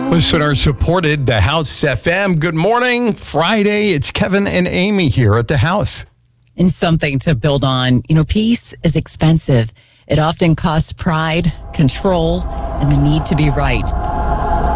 Listener supported the House FM. Good morning. Friday. It's Kevin and Amy here at the house. And something to build on. Peace is expensive. It often costs pride, control, and the need to be right.